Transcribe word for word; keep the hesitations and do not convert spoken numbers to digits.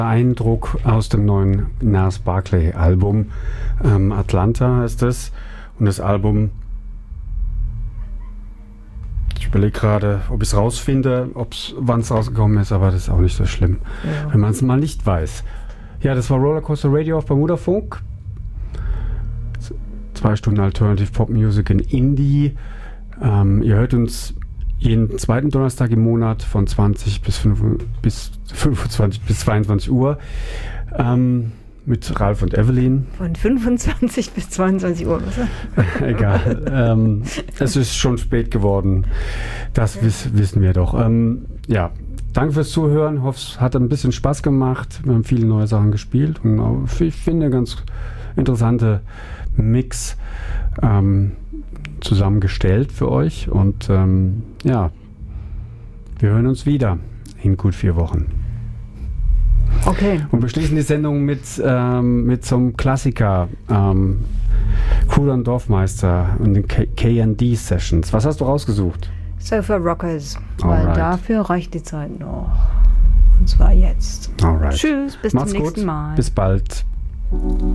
Eindruck aus dem neuen Gnarls Barkley Album. Ähm, Atlanta heißt es. Und das Album, ich überlege gerade, ob ich es rausfinde, wann es rausgekommen ist, aber das ist auch nicht so schlimm, ja, wenn man es mal nicht weiß. Ja, das war Rollercoaster Radio auf Bermuda Funk. Zwei Stunden Alternative Pop Music in Indie. Ähm, ihr hört uns jeden zweiten Donnerstag im Monat von zwanzig bis, fünfundzwanzig bis zweiundzwanzig Uhr ähm, mit Ralf und Evelyn. Von fünfundzwanzig bis zweiundzwanzig Uhr. Egal. ähm, es ist schon spät geworden. Das ja. wiss, wissen wir doch. Ähm, ja, danke fürs Zuhören. Ich hoffe, es hat ein bisschen Spaß gemacht. Wir haben viele neue Sachen gespielt und auch, ich finde, ganz interessante Mix ähm, zusammengestellt für euch. Und ähm, ja, wir hören uns wieder in gut vier Wochen. Okay. Und wir schließen die Sendung mit, ähm, mit so einem Klassiker, ähm, Kudern Dorfmeister und den K and D Sessions. Was hast du rausgesucht? Sofa Rockers, weil Alright. Dafür reicht die Zeit noch. Und zwar jetzt. Alright. Tschüss, bis Macht's zum nächsten gut. Mal. Bis bald.